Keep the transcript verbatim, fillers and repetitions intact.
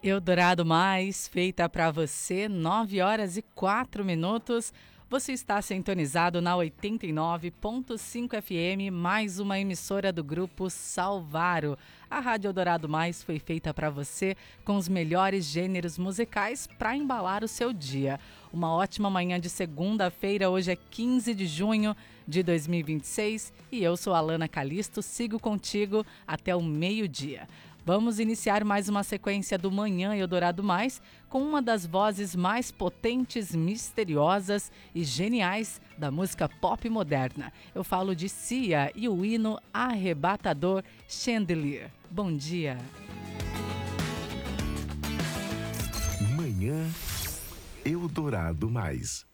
Eldorado Mais, feita para você, nove horas e quatro minutos. Você está sintonizado na oitenta e nove ponto cinco F M, mais uma emissora do Grupo Salvaro. A Rádio Eldorado Mais foi feita para você com os melhores gêneros musicais para embalar o seu dia. Uma ótima manhã de segunda-feira, hoje é quinze de junho de dois mil e vinte e seis e eu sou a Alana Calisto, sigo contigo até o meio-dia. Vamos iniciar mais uma sequência do Manhã Eldorado Mais com uma das vozes mais potentes, misteriosas e geniais da música pop moderna. Eu falo de Cia e o hino arrebatador Chandelier. Bom dia. Manhã Eldorado Mais.